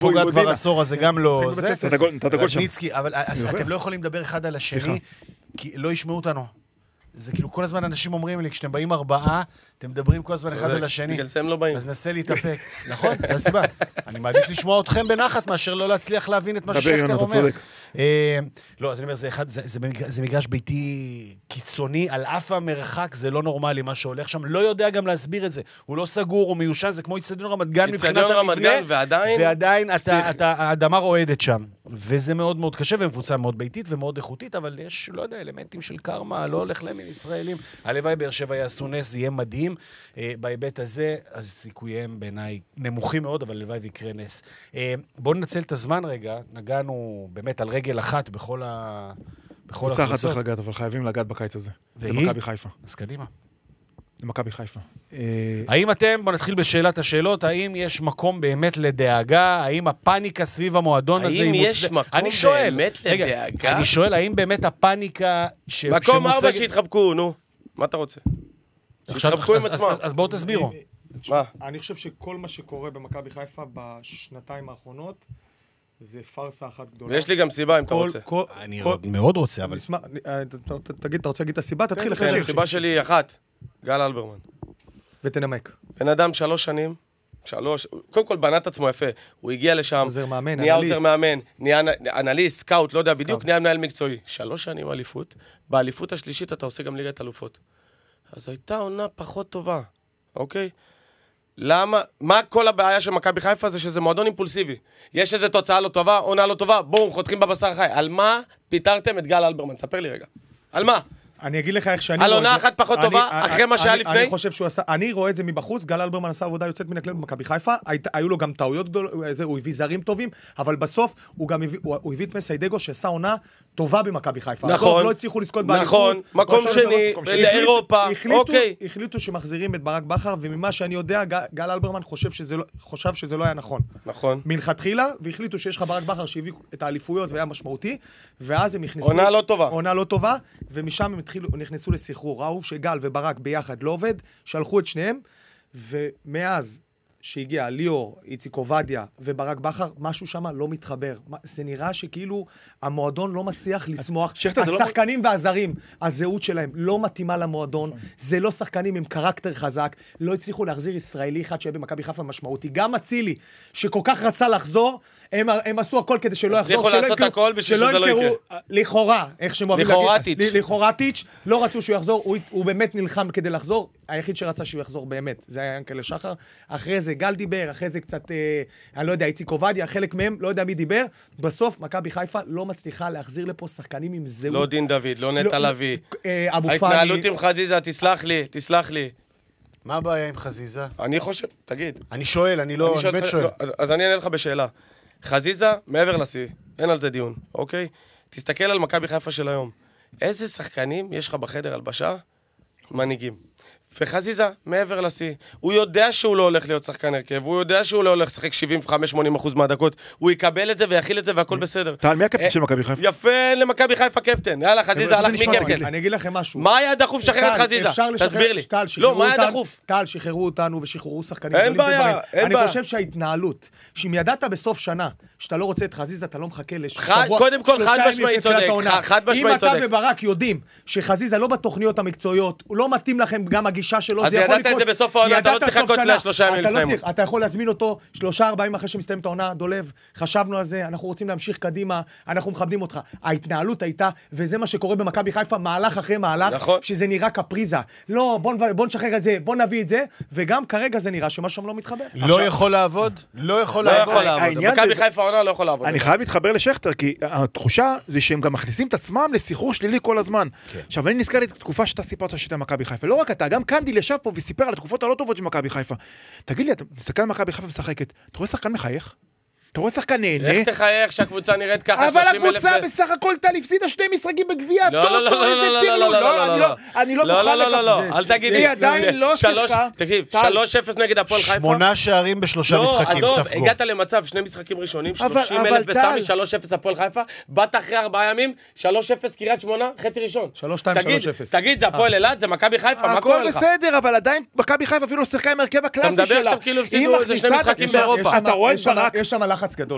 פוגעת כבר עשור, אז זה גם לא... נתת גול שם. אבל אתם לא יכולים לדבר אחד על השני, כי לא ישמעו אותנו. זה כאילו כל הזמן אנשים אומרים לי, כשאתם באים 4, אתם מדברים כל הזמן אחד על השני. בגלל זה הם לא באים. אז נסה להתאפק. נכון? זה הסיבה. אני מעדיף לשמוע אתכם בנחת, מאשר לא להצליח להבין את מה ששכטר אומר. לא, אז אני אומר, זה מגרש ביתי קיצוני, על אף המרחק, זה לא נורמלי מה שהולך שם. לא יודע גם להסביר את זה. הוא לא סגור, הוא מיושן, זה כמו אצטדיון רמת גן מבחינת המבנה, ועדיין האדמה רועדת שם. וזה מאוד מאוד קשה, ומקבוצה מאוד ביתית ומאוד איכותית, אבל יש, לא יודע, אלמנטים של קרמה, לא הולך להם עם ישראלים. הלוואי באר שבע יעשו נס, זה יהיה מדהים. בהיבט הזה, אז סיכוייהם בעיניי נמוכים מאוד, אבל הלוואי ויקרה נס. בואו ננצל את הזמן רגע, נגענו באמת על רגל אחת בכל קבוצה אחת צריך לגעת, אבל חייבים לגעת בקיץ הזה. והיא? למכבי חיפה. אז קדימה. למכבי חיפה. האם אתם, בוא נתחיל בשאלת השאלות, האם יש מקום באמת לדאגה? האם הפאניקה סביב המועדון הזה האם יש מקום באמת לדאגה? אני שואל, האם באמת הפאניקה מקום 4 שהתחבקו, נו. מה אתה רוצה? שהתחבקו עם עצמם. אז בואו תסבירו. אני חושב שכל מה שקורה במכבי חיפה בשנתיים האחרונות, זה פרסה אחת גדולה. ויש לי גם סיבה אם אתה רוצה. אני מאוד רוצה, אבל... תגיד, אתה רוצה להגיד את הסיבה? תתחיל אחרי אחרי. הסיבה שלי אחת. גל אלברמן. ותנמק. בן אדם 3 שנים, קודם כל בנת עצמו יפה, הוא הגיע לשם, עוזר מאמן, נהיה עוזר מאמן, נהיה אנליסט, סקאוט, לא יודע בדיוק, נהיה מנהל מקצועי. 3 שנים אליפות, באליפות השלישית אתה עושה גם ליגת אלופות. אז הייתה עונה פחות טובה, אוקיי? למה? מה כל הבעיה של מכבי חיפה זה שזה מועדון אימפולסיבי. יש איזו תוצאה לא טובה, עונה לא טובה, בואו, חותכים בבשר חי. על מה פיתרתם את גל אלברמן? ספר לי רגע. על מה? אני אגיד לך איך שאני... על עונה אחת פחות טובה, אחרי מה שהיה לפני? אני חושב שהוא עשה... אני רואה את זה מבחוץ, גל אלברמן עשה עבודה יוצאת מן הכלל במכבי חיפה, היו לו גם טעויות גדולות, הוא הביא זרים טובים, אבל בסוף הוא הביא את מסיידגו שעשה עונה טובה במכבי חיפה. נכון. לא הצליחו לזכות באליפות. נכון, מקום שני, לאירופה, אוקיי. החליטו שמחזירים את ברק בכר, וממה שאני יודע, גל אלברמן חושב שזה לא היה נכון. נכון. מלכתחילה, והחליטו שיש לך ברק בכר שהביא את האליפויות והיה משמעותי, ואז הם נכנסו... עונה לא טובה, ומשם הם נכנסו לסחרור, ראו שגל וברק ביחד לא עובד, שלחו את שניהם, ומאז שהגיע ליאור, איציק עובדיה וברק בכר, משהו שם לא מתחבר. זה נראה שכאילו המועדון לא מצליח לצמוח. השחקנים והזרים, הזהות שלהם לא מתאימה למועדון, זה לא שחקנים עם קרקטר חזק, לא הצליחו להחזיר ישראלי אחד שיהיה במכבי חיפה משמעותי. גם אצילי, שכל כך רצה לחזור, הם עשו הכל כדי שלא יחזור. הצליחו לעשות הכל בשביל שזה לא יקרה. לכאורה, איך שהם אוהבים להגיד. לכאורטיץ'. לא רצו שהוא יחזור, הוא באמת נלחם כדי לחזור. היחיד שרצה שהוא יחזור באמת, זה היה ינקלה שחר. אחרי זה גל דיבר, אחרי זה קצת, אני לא יודע, איציק עובדיה, חלק מהם, לא יודע מי דיבר. בסוף, מכבי חיפה לא מצליחה להחזיר לפה שחקנים עם זהות. לא דין דוד, לא נטע לביא. ההתנהלות עם חזיזה, תסלח לי. מה הבעיה עם חזיזה? אני חושב, תגיד. אני שואל, אני באמת שואל. אז אני אענה לך בשאלה. חזיזה, מעבר לשיא, אין על זה דיון, אוקיי? תסתכל על מכבי חיפה של היום. איזה שחקנים יש לך בחדר הלבשה? מנהיגים. וחזיזה, מעבר לשיא. הוא יודע שהוא לא הולך להיות שחקן הרכב, הוא יודע שהוא לא הולך לשחק 75-80% מהדקות, הוא יקבל את זה ויכיל את זה והכל בסדר. טל, מי הקפטן של מכבי חיפה? יפה, למכבי חיפה קפטן. יאללה, חזיזה, הלך מי קפטן? אני אגיד לכם משהו. מה היה דחוף לשחרר את חזיזה? תסביר לי. לא, מה היה דחוף? טל, שחררו אותנו ושחררו שחקנים. אין בעיה, אין בעיה. אני חושב שההתנהלות, שאם ידעת בסוף שנה שאתה לא רוצה את חזיזה, אתה לא מחכה לשבוע, קודם כל, חד משמעית צודק, חד משמעית צודק. אם אתה וברק יודעים שחזיזה לא בתוכניות המקצועיות, הוא לא מתאים לכם גם הגישה שלו, אז ידעת את זה בסוף העונה, אתה לא צריך לחכות ל3 ימים לפני. אתה יכול להזמין אותו 3-4 ימים אחרי שמסתיים את העונה, דולב, חשבנו על זה, אנחנו רוצים להמשיך קדימה, אנחנו מכבדים אותך. ההתנהלות הייתה, וזה מה שקורה במכבי חיפה, מהלך אחרי מהלך, שזה נראה קפריזה. לא, בוא נשחרר את זה, בוא נביא את זה, וגם כרגע זה נראה שמה שם לא מתחבר. לא יכול לעבוד? לא יכול לעבוד. מכבי חיפה העונה לא יכול לעבוד. אני חייב להתחבר לשכטר, כי התחושה זה שהם גם מכניסים את עצמם לסחרור שלילי כל הזמן. עכשיו, אני נזכר לתקופה שאתה סיפרת שאתה מכבי חיפה. לא רק אתה, גם קנדיל ישב פה וסיפר על התקופות הלא טובות של מכבי חיפה. תגיד לי, אתה מסתכל על מכבי חיפה משחקת, אתה רואה שחקן מחייך? אתה רואה שחקן נהנה? איך תחייך שהקבוצה נראית ככה? אבל הקבוצה בסך הכל טל הפסידה 2 משחקים בגביע הטוטו, איזה טרלול. אני לא מוכן לקבל. אל תגיד לי. היא עדיין לא שיחקה. תקשיב, 3-0 נגד הפועל חיפה. 8 שערים ב3 משחקים ספגו. הגעת למצב, 2 משחקים ראשונים, 30,000 בסמי, 3-0 הפועל חיפה, באת אחרי 4 ימים, 3-0 קריית שמונה, חצי ראשון. 3-2-3-0. תגיד, זה הפועל אילת, זה מכבי חיפה, מה קורה לך? הכל בסדר, אבל עדיין מכבי חיפה אפילו לא שיחקה עם ההרכב הקלאסי שלה. אתה מדבר עכשיו כאילו הפסידו איזה 2 משחקים באירופה. יש שם לחץ גדול.